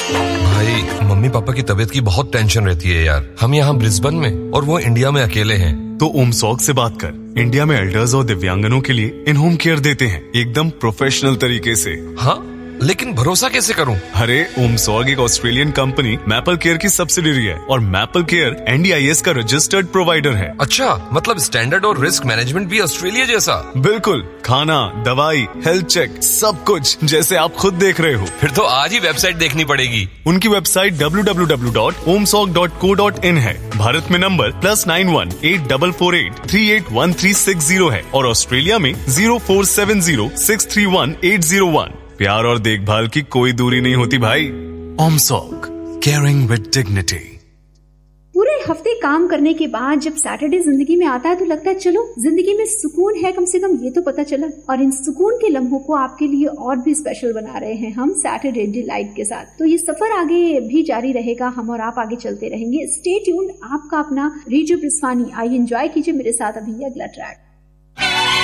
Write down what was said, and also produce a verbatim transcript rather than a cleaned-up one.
भाई, mummy papa की तबीयत की बहुत टेंशन रहती है यार। हम यहाँ ब्रिस्बेन में और वो इंडिया में अकेले हैं। तो ओमसॉग से बात कर। इंडिया में एल्डर्स और दिव्यांगनों के लिए इन होम केयर देते हैं, एकदम प्रोफेशनल तरीके से। हाँ, लेकिन भरोसा कैसे करूं? अरे ओमसॉग एक ऑस्ट्रेलियन कंपनी मैपल केयर की सब्सिडियरी है और maple care N D I S का रजिस्टर्ड प्रोवाइडर है। अच्छा, मतलब स्टैंडर्ड और रिस्क मैनेजमेंट भी ऑस्ट्रेलिया जैसा? बिल्कुल, खाना, दवाई, हेल्थ चेक, सब कुछ जैसे आप खुद देख रहे हो। फिर तो आज ही वेबसाइट देखनी पड़ेगी। उनकी website W W W dot ओमसॉग dot co dot in है। भारत में number plus nine one eight double four eight three eight one three six zero है और ऑस्ट्रेलिया में zero four seven zero six three one eight zero one. प्यार और देखभाल की कोई दूरी नहीं होती भाई। ओमसॉग, केयरिंग विद डिग्निटी। पूरे हफ्ते काम करने के बाद जब सैटरडे जिंदगी में आता है तो लगता है चलो जिंदगी में सुकून है, कम से कम ये तो पता चला। और इन सुकून के लम्हों को आपके लिए और भी स्पेशल बना रहे हैं हम सैटरडे डिलाइट के साथ। तो ये सफर आगे भी जारी रहेगा, हम और आप आगे चलते रहेंगे। स्टे ट्यून्ड, आपका अपना रेडियो ब्रिस्वानी। आइए एंजॉय कीजिए मेरे साथ अभी अगला ट्रैक।